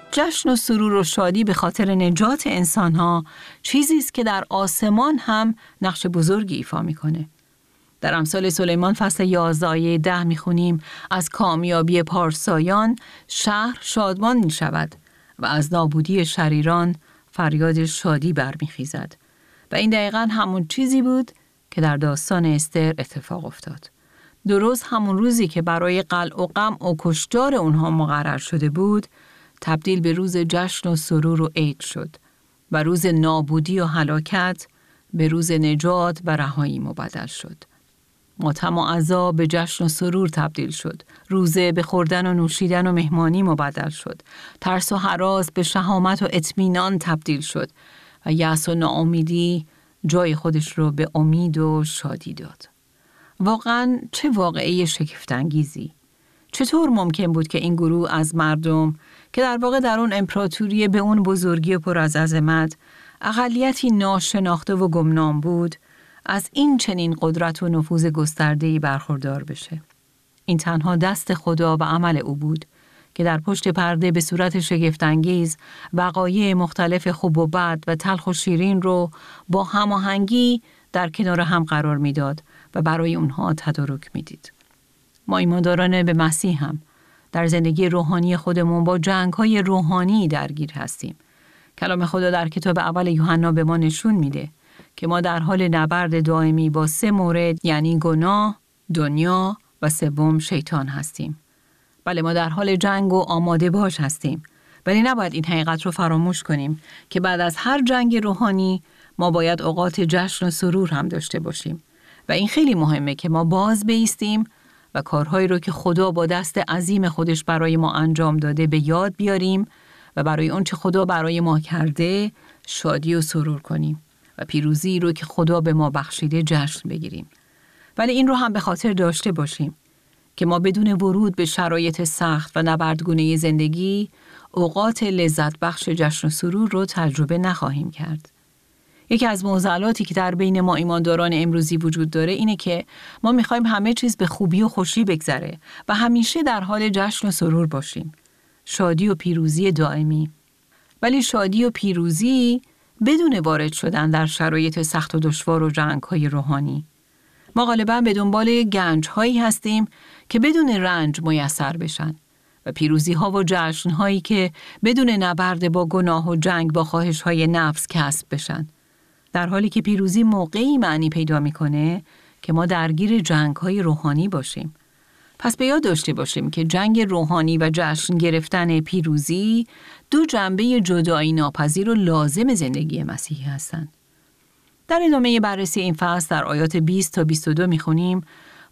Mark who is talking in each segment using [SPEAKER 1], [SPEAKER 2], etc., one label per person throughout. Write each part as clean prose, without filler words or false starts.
[SPEAKER 1] جشن و سرور و شادی به خاطر نجات انسانها چیزی است که در آسمان هم نقش بزرگی ایفا میکنه. در امثال سلیمان فصل 11 آیه 10 میخونیم از کامیابی پارسایان شهر شادمان میشود و از نابودی شریران فریاد شادی برمیخیزد. و این دقیقاً همون چیزی بود که در داستان استر اتفاق افتاد. درست همون روزی که برای قلع و قمع و کشتار اونها مقرر شده بود، تبدیل به روز جشن و سرور و عید شد و روز نابودی و هلاکت به روز نجات و رهایی مبدل شد. ماتم و عذاب به جشن و سرور تبدیل شد. روزه به خوردن و نوشیدن و مهمانی مبدل شد. ترس و هراس به شهامت و اطمینان تبدیل شد و یأس و ناامیدی جای خودش رو به امید و شادی داد. واقعاً چه واقعه شگفت‌انگیزی! چطور ممکن بود که این گروه از مردم که در واقع در اون امپراتوری به اون بزرگی و پر از عظمت اقلیتی ناشناخته و گمنام بود، از این چنین قدرت و نفوذ گسترده‌ای برخوردار بشه؟ این تنها دست خدا و عمل او بود که در پشت پرده به صورت شگفت‌انگیز وقایع مختلف خوب و بد و تلخ و شیرین رو با هماهنگی در کنار هم قرار میداد و برای اونها تدارک میدید. ما ایمانداران به مسیح هم در زندگی روحانی خودمون با جنگ‌های روحانی درگیر هستیم. کلام خدا در کتاب اول یوحنا به ما نشون میده که ما در حال نبرد دائمی با 3 مورد، یعنی گناه، دنیا و سوم شیطان هستیم. بله، ما در حال جنگ و آماده باش هستیم، ولی نباید این حقیقت رو فراموش کنیم که بعد از هر جنگ روحانی ما باید اوقات جشن و سرور هم داشته باشیم و این خیلی مهمه که ما باز بایستیم و کارهایی رو که خدا با دست عظیم خودش برای ما انجام داده به یاد بیاریم و برای اون چه خدا برای ما کرده شادی و سرور کنیم و پیروزی رو که خدا به ما بخشیده جشن بگیریم. ولی این رو هم به خاطر داشته باشیم که ما بدون ورود به شرایط سخت و نبردگونه زندگی اوقات لذت بخش جشن و سرور رو تجربه نخواهیم کرد. یکی از معضلاتی که در بین ما ایمانداران امروزی وجود داره اینه که ما میخوایم همه چیز به خوبی و خوشی بگذره و همیشه در حال جشن و سرور باشیم. شادی و پیروزی دائمی. ولی شادی و پیروزی بدون وارد شدن در شرایط سخت و دشوار و جنگ‌های روحانی. ما غالباً به دنبال گنج‌هایی هستیم که بدون رنج میسر بشن و پیروزی‌ها و جشن‌هایی که بدون نبرد با گناه و جنگ با خواهش‌های نفس کسب بشن. در حالی که پیروزی موقعی معنی پیدا می‌کنه که ما درگیر جنگ‌های روحانی باشیم. پس به یاد داشته باشیم که جنگ روحانی و جشن گرفتن پیروزی 2 جنبه جدایی ناپذیر و لازم زندگی مسیحی هستند. در ادامه بررسی این فصل در آیات 20 تا 22 می‌خونیم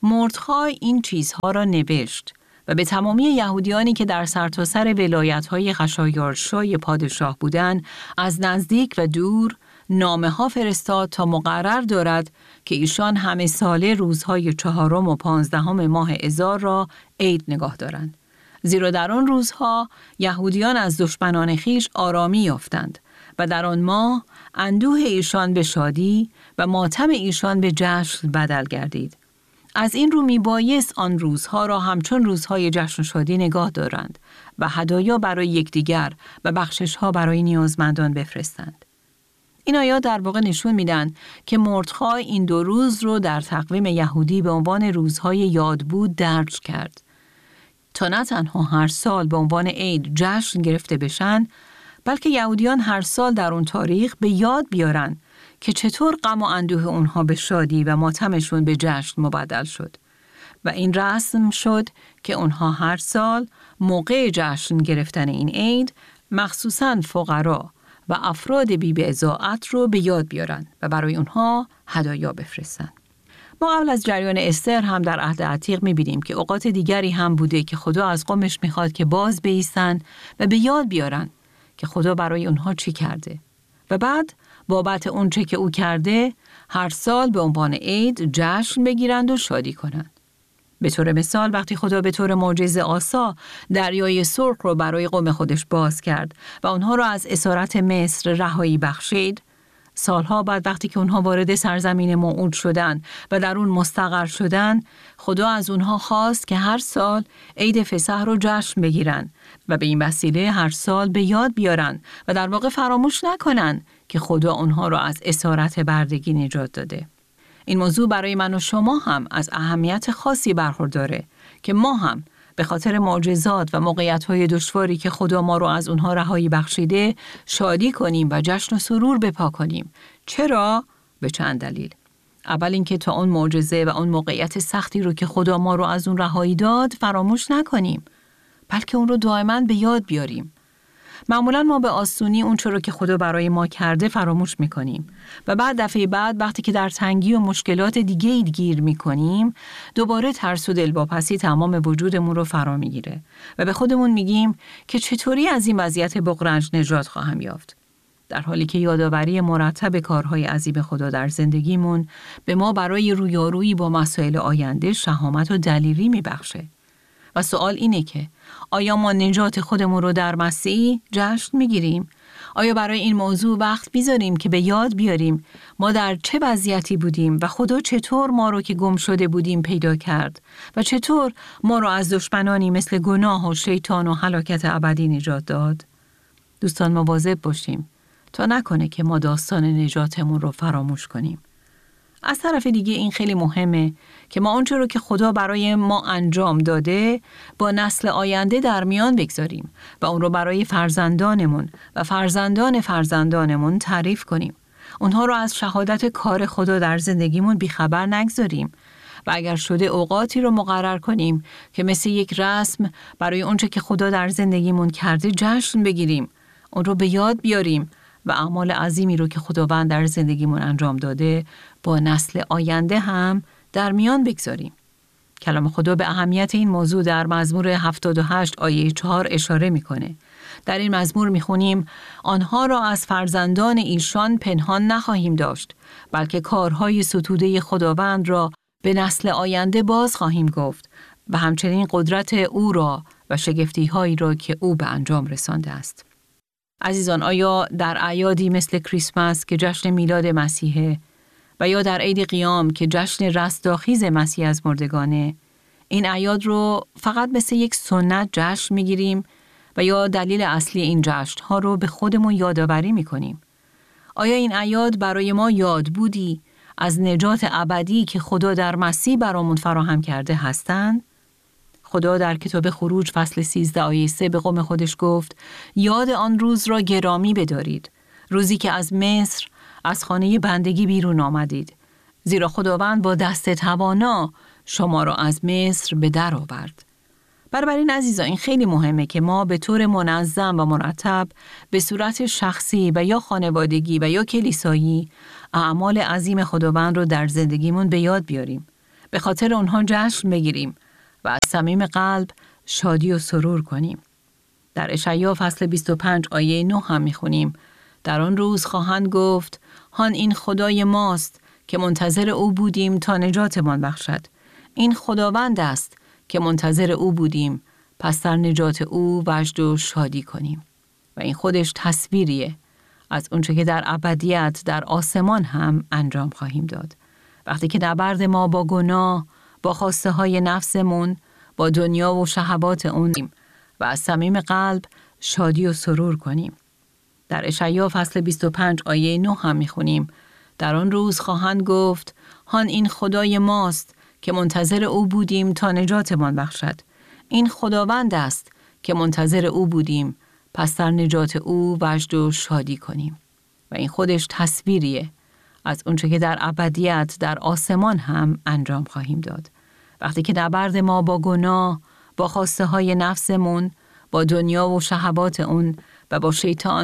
[SPEAKER 1] مردخای این چیزها را نوشت و به تمامی یهودیانی که در سرتاسر ولایت‌های خشایارشای پادشاه بودند از نزدیک و دور نامه‌ها فرستاد تا مقرر دارد که ایشان همه ساله روزهای 4 و 15 ماه آذار را عید نگاه دارند. زیرا در آن روزها یهودیان از دشمنان خیش آرامی یافتند و در آن ماه اندوه ایشان به شادی و ماتم ایشان به جشن بدل گردید. از این رو میبایست آن روزها را همچون روزهای جشن و شادی نگاه دارند و هدایا برای یکدیگر و بخشش‌ها برای نیازمندان بفرستند. این آیات در واقع نشون میدن که مردخای این 2 روز رو در تقویم یهودی به عنوان روزهای یادبود درج کرد تا نه تنها هر سال به عنوان عید جشن گرفته بشن، بلکه یهودیان هر سال در اون تاریخ به یاد بیارن که چطور غم و اندوه اونها به شادی و ماتمشون به جشن مبدل شد و این رسم شد که اونها هر سال موقع جشن گرفتن این عید مخصوصاً فقرا و افراد بی‌بضاعت رو به یاد بیارن و برای اونها هدایا بفرستن. ما قبل از جریان استر هم در عهد عتیق می‌بینیم که اوقات دیگری هم بوده که خدا از قومش می‌خواد که باز بایستن و به یاد بیارن که خدا برای اونها چی کرده و بعد بابت اون چه که او کرده هر سال به عنوان عید جشن بگیرند و شادی کنند. به طور مثال وقتی خدا به طور معجزه عصا دریای سرخ رو برای قوم خودش باز کرد و آنها را از اسارت مصر رهایی بخشید، سالها بعد وقتی که اونها وارد سرزمین موعود شدن و در اون مستقر شدن، خدا از اونها خواست که هر سال عید فسح رو جشن بگیرن و به این وسیله هر سال به یاد بیارن و در واقع فراموش نکنن که خدا اونها رو از اسارت بردگی نجات داده. این موضوع برای من و شما هم از اهمیت خاصی برخورداره که ما هم به خاطر معجزات و موقعیت‌های دشواری که خدا ما رو از اونها رهایی بخشیده شادی کنیم و جشن و سرور بپا کنیم. چرا؟ به چند دلیل. اول اینکه تا اون معجزه و اون موقعیت سختی رو که خدا ما رو از اون رهایی داد فراموش نکنیم، بلکه اون رو دائما به یاد بیاریم. معمولا ما به آسونی اون چرا که خدا برای ما کرده فراموش میکنیم و بعد دفعه بعد وقتی که در تنگی و مشکلات دیگه گیر میکنیم دوباره ترس و دلواپسی تمام وجودمون رو فرا میگیره و به خودمون میگیم که چطوری از این وضعیت بغرنج نجات خواهم یافت، در حالی که یادآوری مرتب کارهای عظیم خدا در زندگیمون به ما برای رویارویی با مسائل آینده شهامت و دلیری میبخشه. و سوال اینه که آیا ما نجات خودمون رو در مسیح جشن میگیریم؟ آیا برای این موضوع وقت میذاریم که به یاد بیاریم ما در چه وضعیتی بودیم و خدا چطور ما رو که گم شده بودیم پیدا کرد و چطور ما رو از دشمنانی مثل گناه و شیطان و هلاکت ابدی نجات داد؟ دوستان مواظب باشیم تا نکنه که ما داستان نجاتمون رو فراموش کنیم. از طرف دیگه این خیلی مهمه که ما اونچه رو که خدا برای ما انجام داده با نسل آینده در میان بگذاریم و اون رو برای فرزندانمون و فرزندان فرزندانمون تعریف کنیم. اونها رو از شهادت کار خدا در زندگیمون بیخبر نگذاریم و اگر شده اوقاتی رو مقرر کنیم که مثل یک رسم برای اونچه که خدا در زندگیمون کرده جشن بگیریم، اون رو به یاد بیاریم و اعمال عظیمی رو که خداوند در زندگیمون انجام داده با نسل آینده هم در میان بگذاریم. کلام خدا به اهمیت این موضوع در مزمور 78 آیه 4 اشاره میکنه. در این مزمور میخونیم آنها را از فرزندان ایشان پنهان نخواهیم داشت، بلکه کارهای ستوده خداوند را به نسل آینده باز خواهیم گفت و همچنین قدرت او را و شگفتی‌هایی را که او به انجام رسانده است. عزیزان، آیا در اعیادی مثل کریسمس که جشن میلاد مسیحه و یا در عید قیام که جشن رستاخیز مسیح از مردگانه، این اعیاد رو فقط مثل یک سنت جشن میگیریم و یا دلیل اصلی این جشن‌ها رو به خودمون یادآوری میکنیم؟ آیا این اعیاد برای ما یاد بودی از نجات ابدی که خدا در مسیح برامون فراهم کرده هستند؟ خدا در کتاب خروج فصل 13 آیه 3 به قوم خودش گفت یاد آن روز را گرامی بدارید، روزی که از مصر از خانه بندگی بیرون آمدید، زیرا خداوند با دست توانا شما را از مصر به در آورد. بنابراین عزیزان، این خیلی مهمه که ما به طور منظم و مرتب به صورت شخصی و یا خانوادگی و یا کلیسایی اعمال عظیم خداوند رو در زندگیمون به یاد بیاریم، به خاطر اونها جشن بگیریم و از صمیم قلب شادی و سرور کنیم. در اشعیا فصل 25 آیه 9 هم میخونیم در آن روز خواهند گفت هان این خدای ماست که منتظر او بودیم تا نجاتمان بخشد. این خداوند است که منتظر او بودیم پس در نجات او وجد و شادی کنیم. و این خودش تصویریه از اونچه که در ابدیت در آسمان هم انجام خواهیم داد. وقتی که نبرد ما با گناه، با خواسته های نفسمون، با دنیا و شهوات اون و از صمیم قلب شادی و سرور کنیم. در اشعیا فصل 25 آیه 9 هم میخونیم در آن روز خواهند گفت هان این خدای ماست که منتظر او بودیم تا نجاتمان بخشد. این خداوند است که منتظر او بودیم پس در نجات او وجد و شادی کنیم. و این خودش تصویریه از اونچه که در ابدیت در آسمان هم انجام خواهیم داد. وقتی که نبرد ما با گناه، با خواسته های نفسمون، با دنیا و شهوات اون و با شیطان